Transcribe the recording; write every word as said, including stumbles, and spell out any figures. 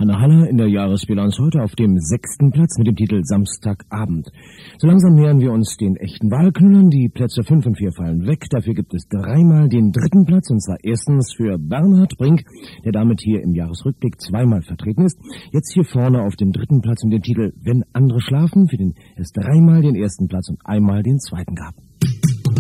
Hanna Haller in der Jahresbilanz heute auf dem sechsten Platz mit dem Titel Samstagabend. So langsam nähern wir uns den echten Wahlknüllern. Die Plätze fünf und vier fallen weg. Dafür gibt es dreimal den dritten Platz, und zwar erstens für Bernhard Brink, der damit hier im Jahresrückblick zweimal vertreten ist. Jetzt hier vorne auf dem dritten Platz mit dem Titel Wenn andere schlafen, für den es dreimal den ersten Platz und einmal den zweiten gab.